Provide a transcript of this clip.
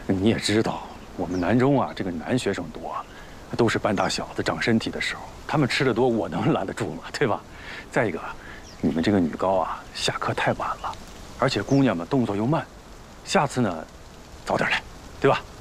你也知道，我们南中啊，这个男学生多，都是半大小子长身体的时候，他们吃的多，我能拦得住吗？对吧？再一个，你们这个女高啊，下课太晚了，而且姑娘们动作又慢，下次呢，早点来，对吧？